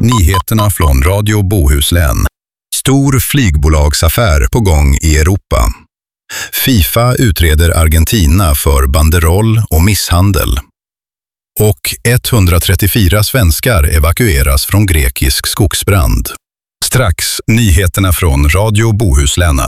Nyheterna från Radio Bohuslän. Stor flygbolagsaffär på gång i Europa. FIFA utreder Argentina för banderoll och misshandel. Och 134 svenskar evakueras från grekisk skogsbrand. Strax nyheterna från Radio Bohuslän.